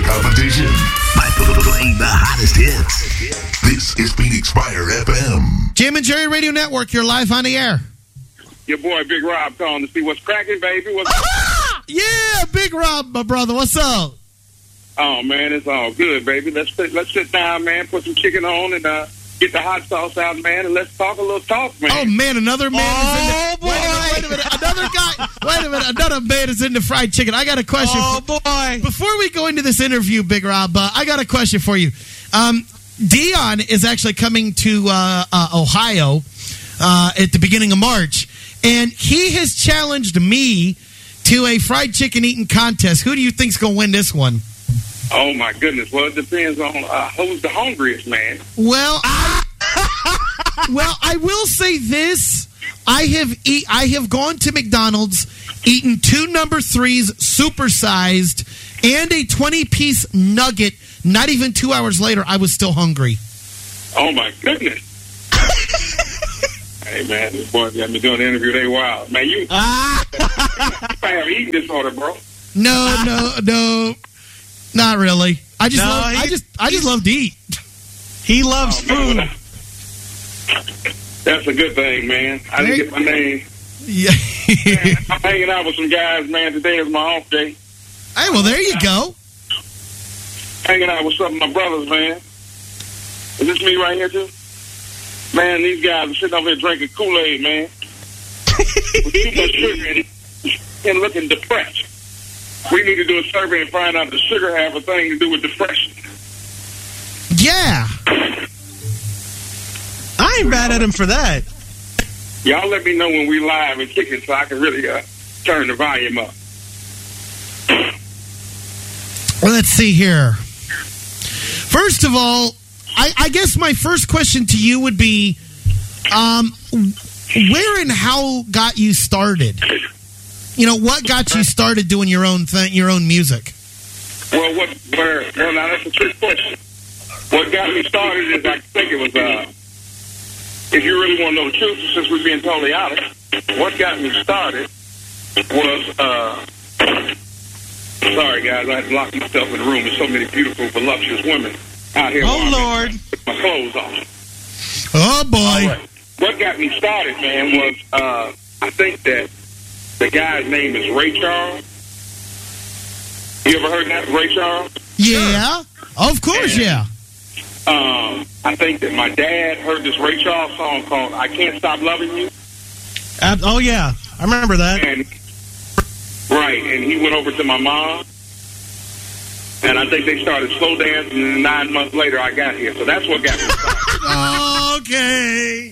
competition by playing the hottest hits. This is Phoenix Fire FM. Jim and Jerry Radio Network, you're live on the air. Your boy Big Rob calling to see what's cracking, baby. Yeah, Big Rob, my brother. What's up? Oh, man, it's all good, baby. Let's sit down, man, put some chicken on, and get the hot sauce out, man, and let's talk a little talk, man. Oh, man, another man is in the... boy. Wait a minute. Another guy... Wait a minute. Another man is into fried chicken. I got a question. Oh, boy. Before we go into this interview, Big Rob, I got a question for you. Dion is actually coming to Ohio at the beginning of March, and he has challenged me to a fried chicken eating contest. Who do you think's going to win this one? Oh, my goodness. Well, it depends on who's the hungriest, man. Well, I will say this. I have gone to McDonald's, eaten 2 number 3s, supersized, and a 20-piece nugget. Not even 2 hours later, I was still hungry. Oh, my goodness. Hey, man, this boy got me doing the interview. They wild. Man, you have eating disorder, bro. No. Not really. I just love to eat. He loves food. Man, that's a good thing, man. I didn't get my name. Yeah. Man, I'm hanging out with some guys, man. Today is my off day. Hey, well, there you go. Hanging out with some of my brothers, man. Is this me right here, too? Man, these guys are sitting over here drinking Kool-Aid, man. With too much sugar in it and looking depressed. We need to do a survey and find out if the sugar have a thing to do with depression. Yeah. I ain't mad at him for that. Y'all let me know when we live and kicking so I can really turn the volume up. Well, let's see here. First of all, I guess my first question to you would be, where and how got you started? You know, what got you started doing your own thing, your own music? Well, now that's a trick question. What got me started is I think it was, if you really want to know the truth, since we're being totally honest, what got me started was, sorry guys, I had to lock myself in the room with so many beautiful, voluptuous women out here. Oh, Lord. With my clothes on. Oh, boy. Right. What got me started, man, was, I think that the guy's name is Ray Charles. You ever heard that, Ray Charles? Yeah, of course, yeah. I think that my dad heard this Ray Charles song called I Can't Stop Loving You. Oh, yeah. I remember that. And he went over to my mom, and I think they started slow dancing, and 9 months later I got here. So that's what got me started. Okay.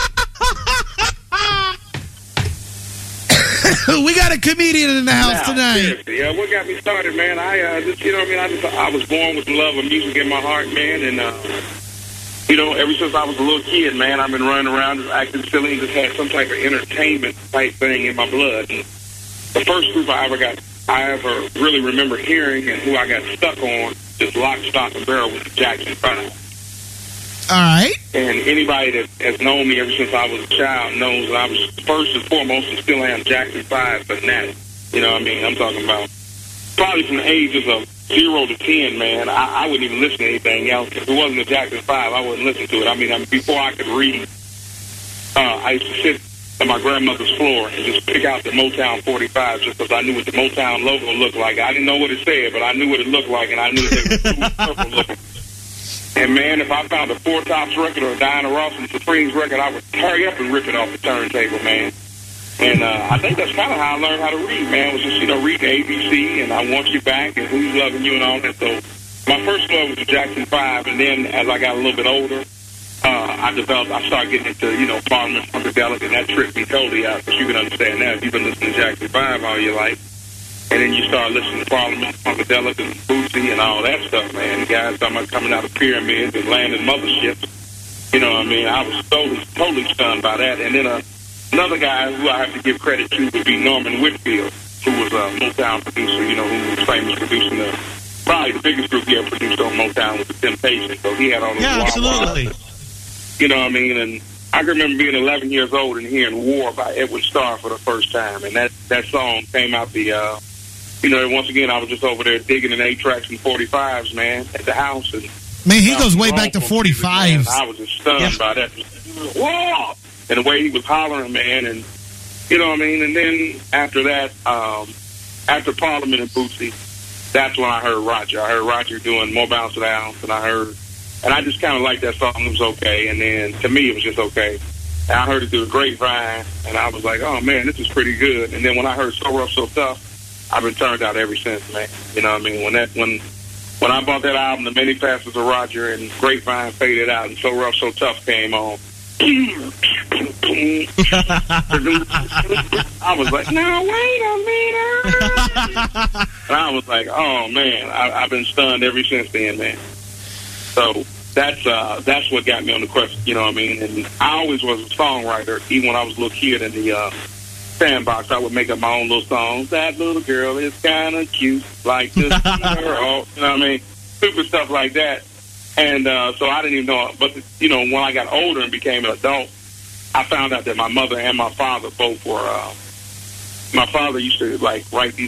We got a comedian in the house tonight. Seriously, yeah, what got me started, man? I was born with the love of music in my heart, man, and ever since I was a little kid, man, I've been running around just acting silly and just had some type of entertainment type thing in my blood. And the first group I ever really remember hearing and who I got stuck on, just lock, stock, and barrel, was the Jackson 5. All right. And anybody that has known me ever since I was a child knows that I was first and foremost and still am Jackson 5 fanatic. You know what I mean? I'm talking about probably from the ages of 0 to 10, man. I wouldn't even listen to anything else. If it wasn't a Jackson 5, I wouldn't listen to it. I mean, before I could read, I used to sit on my grandmother's floor and just pick out the Motown 45 just because I knew what the Motown logo looked like. I didn't know what it said, but I knew what it looked like, and I knew they were purple looking. And, man, if I found a Four Tops record or a Diana Ross and Supremes record, I would hurry up and rip it off the turntable, man. And I think that's kind of how I learned how to read, man, was just, reading ABC and I Want You Back and Who's Loving You and all that. So my first love was the Jackson 5, and then as I got a little bit older, I started getting into, Parliament, Funkadelic, and that tripped me totally out, because you can understand that if you've been listening to Jackson 5 all your life. And then you start listening to Parliament, Funkadelic, and Bootsy and all that stuff, man. The guys talking about coming out of pyramids and landing motherships. You know what I mean? I was totally stunned by that. And then another guy who I have to give credit to would be Norman Whitfield, who was a Motown producer, who was famous producing probably the biggest group he ever produced on Motown was the Temptations. So he had all those absolutely. You know what I mean? And I can remember being 11 years old and hearing War by Edwin Starr for the first time. And that song came out the once again, I was just over there digging in 8-tracks and 45s, man, at the house. And Man, he goes way back to 45s. I was just stunned by that. Whoa! And the way he was hollering, man, and you know what I mean? And then after that, after Parliament and Bootsy, that's when I heard Roger. I heard Roger doing More Bounce to the Ounce, and I just kind of liked that song. It was okay, and then to me, it was just okay. And I heard it through the grapevine, and I was like, oh, man, this is pretty good. And then when I heard So Rough, So Tough, I've been turned out ever since, man. You know what I mean? When I bought that album, The Many Facets of Roger, and Grapevine faded out, and So Rough, So Tough came on, I was like, no, wait a minute. And I was like, oh, man, I've been stunned ever since then, man. So that's what got me on the question, you know what I mean? And I always was a songwriter. Even when I was a little kid in the sandbox, I would make up my own little songs. That little girl is kind of cute, like this girl. You know what I mean? Stupid stuff like that. And so I didn't even know. But, when I got older and became an adult, I found out that my mother and my father both were, my father used to, write these